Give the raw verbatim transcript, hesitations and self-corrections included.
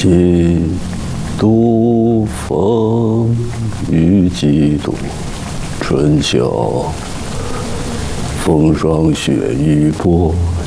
几度风雨几度春秋，风霜雪雨波